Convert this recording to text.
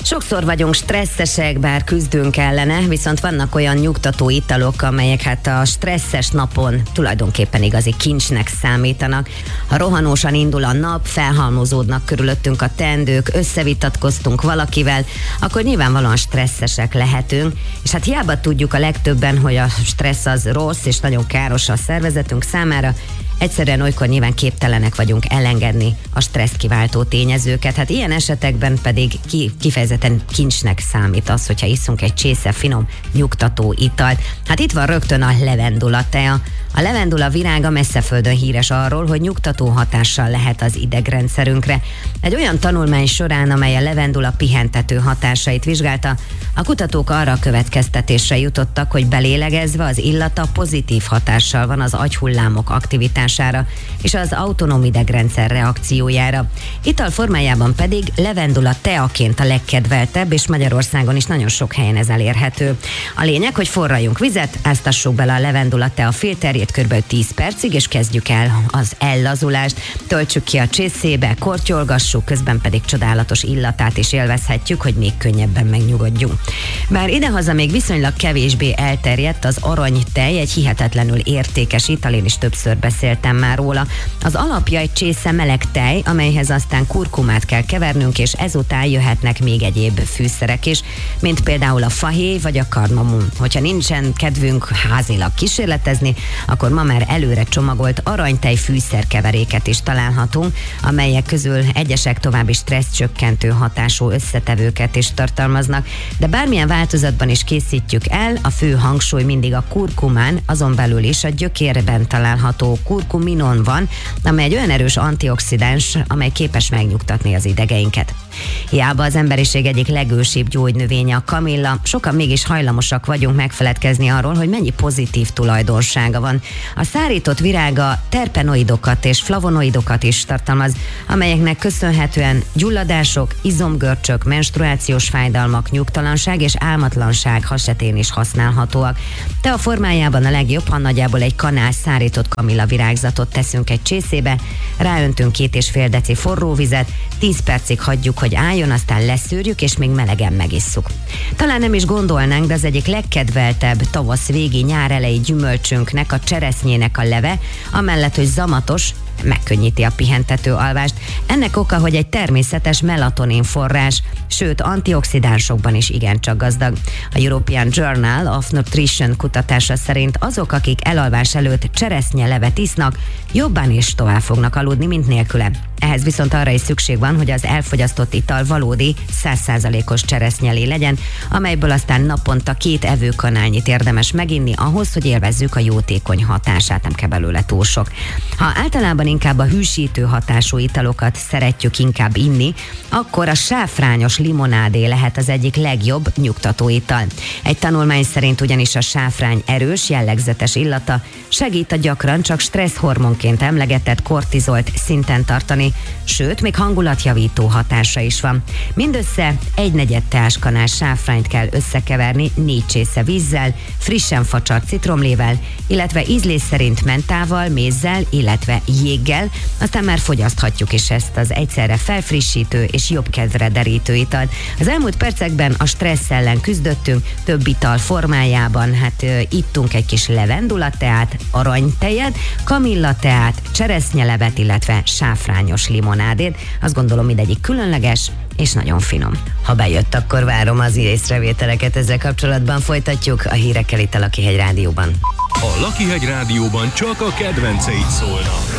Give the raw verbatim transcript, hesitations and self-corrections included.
Sokszor vagyunk stresszesek, bár küzdünk ellene, viszont vannak olyan nyugtató italok, amelyek hát a stresszes napon tulajdonképpen igazi kincsnek számítanak. Ha rohanósan indul a nap, felhalmozódnak körülöttünk a teendők, összevitatkoztunk valakivel, akkor nyilvánvalóan stresszesek lehetünk, és hát hiába tudjuk a legtöbben, hogy a stressz az rossz és nagyon káros a szervezetünk számára, egyszerűen olykor nyilván képtelenek vagyunk elengedni a stresszt kiváltó tényezőket. Hát ilyen esetekben pedig ki, kifejezetten kincsnek számít az, hogyha iszunk egy csésze finom, nyugtató italt. Hát itt van rögtön a levendula tea. A levendula virága messzeföldön híres arról, hogy nyugtató hatással lehet az idegrendszerünkre. Egy olyan tanulmány során, amely a levendula pihentető hatásait vizsgálta, a kutatók arra a következtetésre jutottak, hogy belélegezve az illata pozitív hatással van az agyhullámok aktivitására és az autonóm idegrendszer reakciójára. Ital formájában pedig levendula teaként a legkedveltebb, és Magyarországon is nagyon sok helyen ez elérhető. A lényeg, hogy forraljunk vizet, áztassuk bele a levendula tea filterjét kb. tíz percig, és kezdjük el az ellazulást. Töltsük ki a csészébe, kortyolgassuk, közben pedig csodálatos illatát is élvezhetjük, hogy még könnyebben megnyugodjunk. Bár idehaza még viszonylag kevésbé elterjedt az aranytej, egy hihetetlenül értékes ital, én is többször beszéltem már róla. Az alapja egy csésze meleg tej, amelyhez aztán kurkumát kell kevernünk, és ezután jöhetnek még egyéb fűszerek is, mint például a fahéj vagy a kardamom. Hogyha nincsen kedvünk házilag kísérletezni, akkor ma már előre csomagolt aranytej fűszerkeveréket is találhatunk, amelyek közül egyesek további stresszcsökkentő hatású összetevőket is tartalmaznak, de bármilyen változatban is készítjük el, a fő hangsúly mindig a kurkumán, azon belül is a gyökérben található kurkuminon van, amely egy olyan erős antioxidáns, amely képes megnyugtatni az idegeinket. Hiába az emberiség egyik legősibb gyógynövénye a kamilla, sokan mégis hajlamosak vagyunk megfeledkezni arról, hogy mennyi pozitív tulajdonsága van. A szárított virága terpenoidokat és flavonoidokat is tartalmaz, amelyeknek köszönhetően gyulladások, izomgörcsök, menstruációs fájdalmak, nyugtalanság és álmatlanság esetén is használhatóak. Te a formájában a legjobb, ha nagyjából egy kanál szárított kamilla virágzatot teszünk egy csészébe, ráöntünk két és fél deci forró vizet, tíz percig hagyjuk, hogy álljon, aztán leszűrjük, és még melegen megisszuk. Talán nem is gondolnánk, de az egyik legkedveltebb tavasz végi, nyár elejé gyümölcsünknek, a cseresznyének a leve, amellett, hogy zamatos, megkönnyíti a pihentető alvást. Ennek oka, hogy egy természetes melatonin forrás, sőt antioxidánsokban is igencsak gazdag. A European Journal of Nutrition kutatása szerint azok, akik elalvás előtt cseresznyelevet isznak, jobban is tovább fognak aludni, mint nélküle. Ehhez viszont arra is szükség van, hogy az elfogyasztott ital valódi száz százalékos cseresznyelé legyen, amelyből aztán naponta két evőkanálnyit érdemes meginni ahhoz, hogy élvezzük a jótékony hatását, nem kell belőle túl sok. Ha általában inkább a hűsítő hatású italokat szeretjük inkább inni, akkor a sáfrányos limonádé lehet az egyik legjobb nyugtató ital. Egy tanulmány szerint ugyanis a sáfrány erős, jellegzetes illata segít a gyakran csak stresszhormonként emlegetett kortizolt szinten tartani, sőt, még hangulatjavító hatása is van. Mindössze egy negyed teáskanál sáfrányt kell összekeverni négy csésze vízzel, frissen facsart citromlével, illetve ízlés szerint mentával, mézzel, illetve jéggel, aztán már fogyaszthatjuk is ezt az egyszerre felfrissítő és jobb kedvre derítő italt. Az elmúlt percekben a stressz ellen küzdöttünk, több ital formájában, hát ö, ittunk egy kis levendula teát, aranytejet, kamilla teát, cseresznyelevet, illetve sáfrányos limonádét. Azt gondolom, mindegyik különleges és nagyon finom. Ha bejött, akkor várom az észrevételeket ezzel kapcsolatban. Folytatjuk a hírekkel itt a Lakihegy Rádióban. A Lakihegy Rádióban csak a kedvenceid szólnak.